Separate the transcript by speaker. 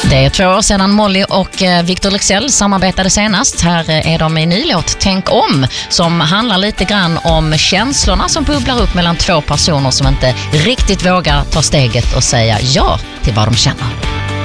Speaker 1: Det är 2 år sedan Molly och Victor Leksell samarbetade senast. Här är de i en ny låt, Tänk om, som handlar lite grann om känslorna som bubblar upp mellan 2 personer som inte riktigt vågar ta steget och säga ja till vad de känner.